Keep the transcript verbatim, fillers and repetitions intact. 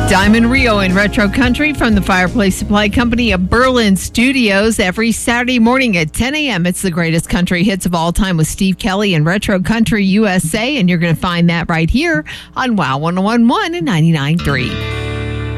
Diamond Rio in Retro Country from the Fireplace Supply Company of Berlin Studios every Saturday morning at ten a.m. It's the greatest country hits of all time with Steve Kelly and Retro Country U S A, and you're going to find that right here on Wow one oh one point one and ninety-nine point three.